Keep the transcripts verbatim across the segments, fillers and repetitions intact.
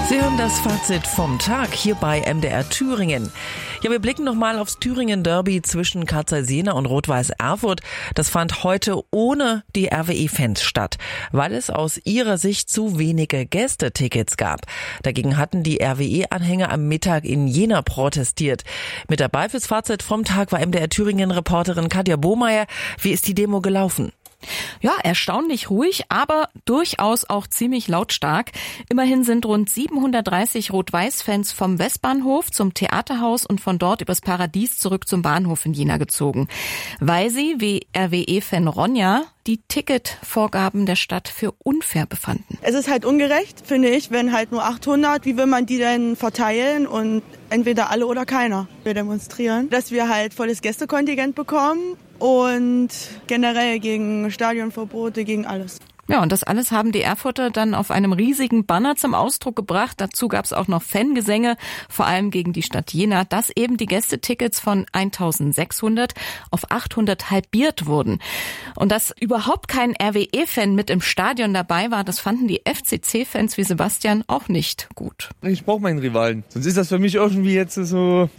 Sie hören das Fazit vom Tag hier bei M D R Thüringen. Ja, wir blicken nochmal aufs Thüringen-Derby zwischen Carl Zeiss Jena und Rot-Weiß Erfurt. Das fand heute ohne die R W E-Fans statt, weil es aus ihrer Sicht zu wenige Gästetickets gab. Dagegen hatten die R W E-Anhänger am Mittag in Jena protestiert. Mit dabei fürs Fazit vom Tag war M D R Thüringen-Reporterin Katja Bohmeier. Wie ist die Demo gelaufen? Ja, erstaunlich ruhig, aber durchaus auch ziemlich lautstark. Immerhin sind rund siebenhundertdreißig Rot-Weiß-Fans vom Westbahnhof zum Theaterhaus und von dort übers Paradies zurück zum Bahnhof in Jena gezogen, weil sie, wie R W E-Fan Ronja, die Ticketvorgaben der Stadt für unfair befanden. Es ist halt ungerecht, finde ich, wenn halt nur achthundert, wie will man die denn verteilen und entweder alle oder keiner. Wir demonstrieren, dass wir halt volles Gästekontingent bekommen und generell gegen Stadionverbote, gegen alles. Ja, und das alles haben die Erfurter dann auf einem riesigen Banner zum Ausdruck gebracht. Dazu gab es auch noch Fangesänge, vor allem gegen die Stadt Jena, dass eben die Gästetickets von eintausendsechshundert auf achthundert halbiert wurden. Und dass überhaupt kein R W E-Fan mit im Stadion dabei war, das fanden die F C C-Fans wie Sebastian auch nicht gut. Ich brauche meinen Rivalen, sonst ist das für mich irgendwie jetzt so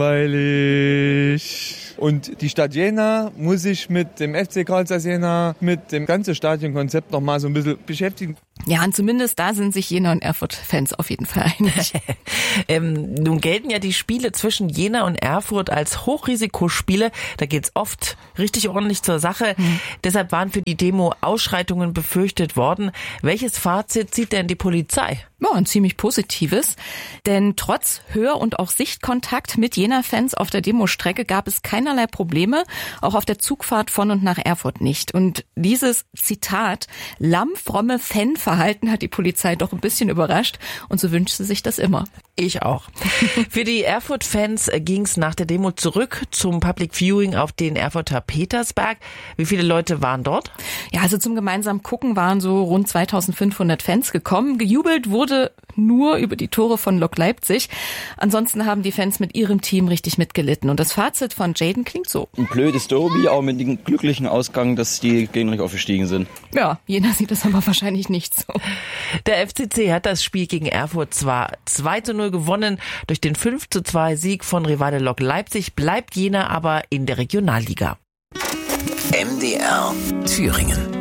langweilig. Und die Stadt Jena muss sich mit dem F C Carl Zeiss Jena, mit dem ganzen Stadionkonzept noch mal so ein bisschen beschäftigen. Ja, und zumindest da sind sich Jena und Erfurt-Fans auf jeden Fall einig. ähm, nun gelten ja die Spiele zwischen Jena und Erfurt als Hochrisikospiele. Da geht's oft richtig ordentlich zur Sache. Hm. Deshalb waren für die Demo Ausschreitungen befürchtet worden. Welches Fazit zieht denn die Polizei? Ja, ein ziemlich positives. Denn trotz Hör- und auch Sichtkontakt mit Jena-Fans auf der Demostrecke gab es keinerlei Probleme, auch auf der Zugfahrt von und nach Erfurt nicht. Und dieses Zitat, lammfromme Fanverhalten, hat die Polizei doch ein bisschen überrascht. Und so wünscht sie sich das immer. Ich auch. Für die Erfurt-Fans ging es nach der Demo zurück zum Public Viewing auf den Erfurter Petersberg. Wie viele Leute waren dort? Ja, also zum gemeinsamen Gucken waren so rund zweitausendfünfhundert Fans gekommen. Gejubelt wurde nur über die Tore von Lok Leipzig. Ansonsten haben die Fans mit ihrem Team richtig mitgelitten. Und das Fazit von Jaden klingt so. Ein blödes Derby, auch mit dem glücklichen Ausgang, dass die Gegner nicht aufgestiegen sind. Ja, Jena sieht das aber wahrscheinlich nicht so. Der F C C hat das Spiel gegen Erfurt zwar zwei zu null gewonnen. Durch den fünf zu zwei Sieg von Rivale Lok Leipzig bleibt Jena aber in der Regionalliga. M D R Thüringen.